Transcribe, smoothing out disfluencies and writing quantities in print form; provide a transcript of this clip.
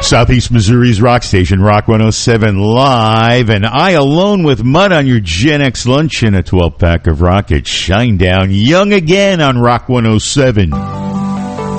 Southeast Missouri's rock station, Rock 107 Live, and I Alone with Mud on your Gen X lunch and a 12-pack of Rocket. Shine down young again on Rock 107.